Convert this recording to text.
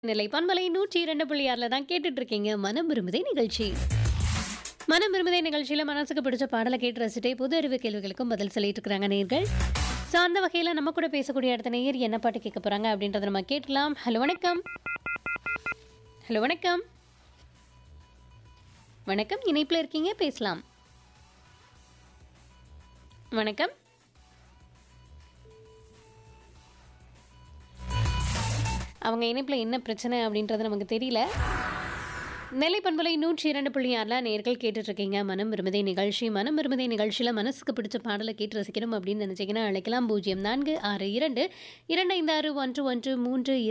நிலை பண்பலை 102.6 தான் கேட்டுட்டு இருக்கீங்க மனம் விரும்புதே நிகழ்ச்சி. மனம் விரும்புதே நிகழ்ச்சியில மனசுக்கு பிடிச்ச பாடலை கேட்டு ரசிட்டே பொது அறிவு கேள்விகளுக்கும் பதில் சொல்லிட்டு இருக்கிறாங்க நேயர்கள். ஸோ அந்த வகையில் நம்ம கூட பேசக்கூடிய அடுத்த நேயர் என்ன பாட்டு கேட்க போறாங்க அப்படின்றத நம்ம கேட்கலாம். ஹலோ வணக்கம். ஹலோ வணக்கம். வணக்கம், இணைப்பில் இருக்கீங்க, பேசலாம். வணக்கம். அவங்க இணைப்பில் என்ன பிரச்சனை அப்படின்றது நமக்கு தெரியல. நெல்லை பண்பலை 102.6 நேர்கள் கேட்டுட்ருக்கீங்க மனம் விரும்புதே நிகழ்ச்சி. மனம் விரும்புதே நிகழ்ச்சியில் மனசுக்கு பிடிச்ச பாடலை கேட்டு ரசிக்கணும் அப்படின்னு நினச்சிங்கன்னா அழைக்கலாம். 0462 256 11 3